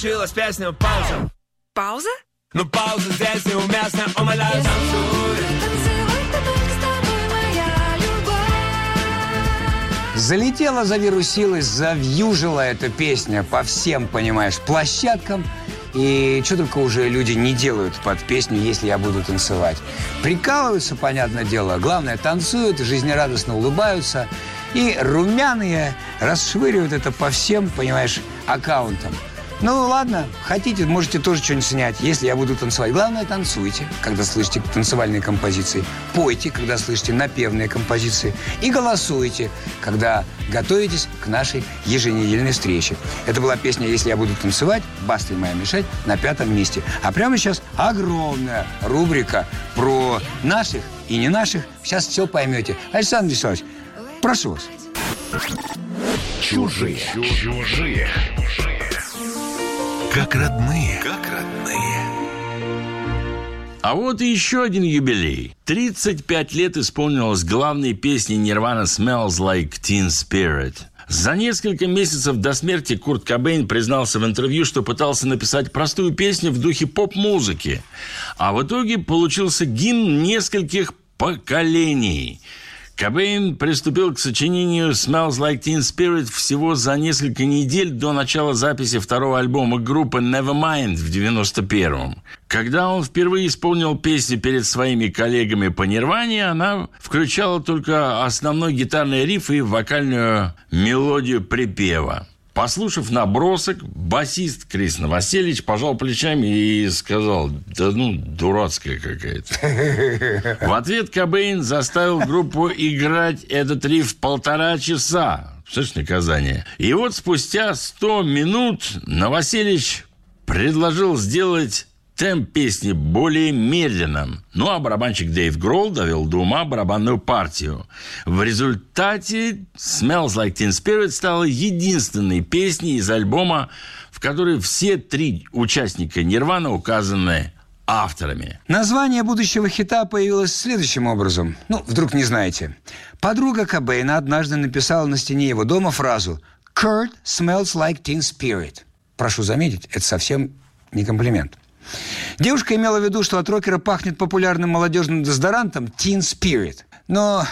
Случилась песня «Пауза». Пауза? Но пауза здесь неуместна, умоляю, танцуй. Залетела, завирусилась, завьюжила эта песня по всем, понимаешь, площадкам. И что только уже люди не делают под песню, если я буду танцевать. Прикалываются, понятное дело. Главное, танцуют, жизнерадостно улыбаются. И румяные расшвыривают это по всем, понимаешь, аккаунтам. Ну, ладно, хотите, можете тоже что-нибудь снять, если я буду танцевать. Главное, танцуйте, когда слышите танцевальные композиции. Пойте, когда слышите напевные композиции. И голосуйте, когда готовитесь к нашей еженедельной встрече. Это была песня «Если я буду танцевать», Баста и Моя Мишель на 5-м месте. А прямо сейчас огромная рубрика про наших и не наших. Сейчас все поймете. Александр Вячеславович, прошу вас. Чужие. Как родные. А вот и еще один юбилей. 35 лет исполнилось главной песни Nirvana «Smells Like Teen Spirit». За несколько месяцев до смерти Курт Кобейн признался в интервью, что пытался написать простую песню в духе поп-музыки. А в итоге получился гимн нескольких поколений. Кобейн приступил к сочинению «Smells Like Teen Spirit» всего за несколько недель до начала записи второго альбома группы Nevermind в 91-м. Когда он впервые исполнил песню перед своими коллегами по Нирване, она включала только основной гитарный риф и вокальную мелодию припева. Послушав набросок, басист Крис Новосельевич пожал плечами и сказал: да ну, дурацкая какая-то. В ответ Кобейн заставил группу играть этот риф 1,5 часа. Слышишь, наказание. И вот спустя 100 минут Новосельевич предложил сделать темп песни более медленным. Ну, а барабанщик Дэйв Гролл довел до ума барабанную партию. В результате «Smells Like Teen Spirit» стала единственной песней из альбома, в которой все 3 участника Нирваны указаны авторами. Название будущего хита появилось следующим образом. Ну, вдруг не знаете. Подруга Кобейна однажды написала на стене его дома фразу «Kurt smells like teen spirit». Прошу заметить, это совсем не комплимент. Девушка имела в виду, что от рокера пахнет популярным молодежным дезодорантом Teen Spirit. Но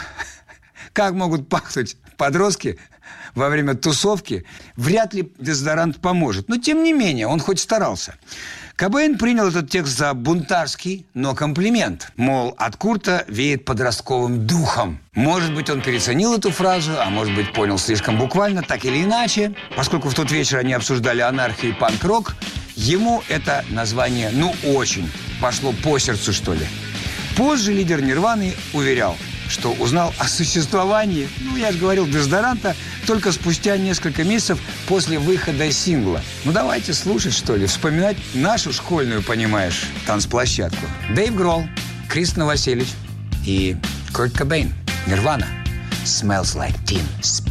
как могут пахнуть подростки во время тусовки? Вряд ли дезодорант поможет. Но тем не менее, он хоть старался. Кобейн принял этот текст за бунтарский, но комплимент. Мол, от Курта веет подростковым духом. Может быть, он переоценил эту фразу, а может быть, понял слишком буквально, так или иначе. Поскольку в тот вечер они обсуждали анархию и панк-рок, ему это название, очень пошло по сердцу, что ли. Позже лидер Нирваны уверял, что узнал о существовании, я же говорил, дезодоранта только спустя несколько месяцев после выхода сингла. Давайте слушать, что ли, вспоминать нашу школьную, понимаешь, танцплощадку. Дэйв Гролл, Крис Новосельевич и Курт Кобейн. Нирвана. Smells Like Teen Spirit.